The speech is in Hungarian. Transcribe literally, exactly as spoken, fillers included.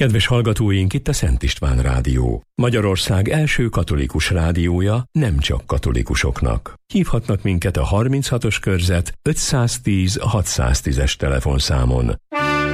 Kedves hallgatóink, itt a Szent István Rádió. Magyarország első katolikus rádiója, nem csak katolikusoknak. Hívhatnak minket a harminchatos körzet ötszáztíz hatszáztízes telefonszámon.